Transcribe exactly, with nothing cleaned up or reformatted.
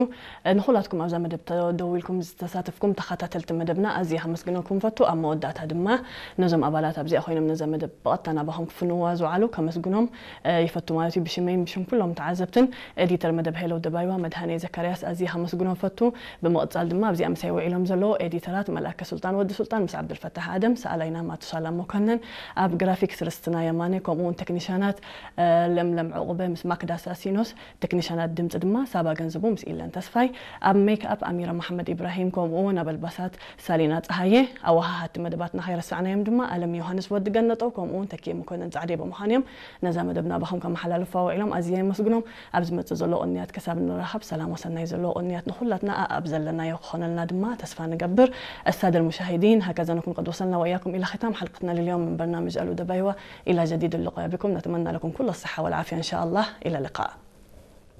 نخلاتكم أوزا مدب تدويلكم تساتفكم تخاتلت مدبنا أزيها مسجنكم فتو أما ودات هدما نزم أبالات أبزي أخوينا من نزم مدب بقطنا بهم كفنوا وزعلوا كمسجنهم يفتوا مالتي بشمين بشم كلهم تعذبتن إديتر مدب هيلو دبايوا مدهاني زكرياس أزيها مسجنهم فتو بمقتصال دما أبزي أمسي وعلم زلو إديترات ملاك سلطان ود سلطان مس عبد الفتاح آدم سألينا ما تسلم مكنن أب جرافيكس رستنا يماني كمون تكنيشانات لم لم عقبة مس ماكدا ساسينوس تكنيشانات دمت دما سابا جنزبو مس إلين تسفاي أب ميك أب أميرة محمد إبراهيم كمون أبالبسات سالينات هاي أو هات مدباتنا خير السعنة يوم دما ألم يوحنس ود جنة أو كمون تكيم مكنن زعدي بمحانيم نزام مدبنا بهم كم حلال فاوعلم أزيين مسجنهم أبزمت زلو أنيات كسبنا رحب سلام وسنا يزلو أنيات نخلتنا أبزلنا يخوننا دما تسفى نجبر السادة المشاهدين هكذا نكون قد وصلنا وإياكم إلى ختام حلقتنا لليوم من برنامج ألو دبايوة إلى جديد اللقاء بكم نتمنى لكم كل الصحة والعافية إن شاء الله إلى اللقاء.